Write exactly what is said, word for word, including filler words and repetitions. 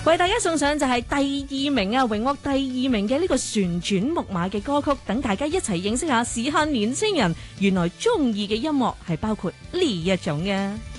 為大家送上就係第二名啊，榮獲第二名嘅呢個旋轉木馬嘅歌曲，等大家一齊認識下時下年青人原來中意嘅音樂係包括呢一種嘅。